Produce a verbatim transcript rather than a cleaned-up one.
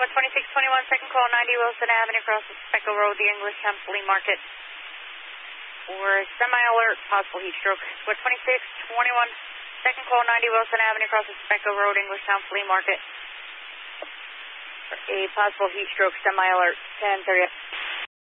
Squad twenty-six twenty-one, second call, ninety Wilson Avenue, across the Speckle Road, the Englishtown Flea Market. For semi-alert, possible heat stroke. Squad twenty-six twenty-one, second call, ninety Wilson Avenue, across the Speckle Road, Englishtown Flea Market. For a possible heat stroke, semi-alert, ten thirty.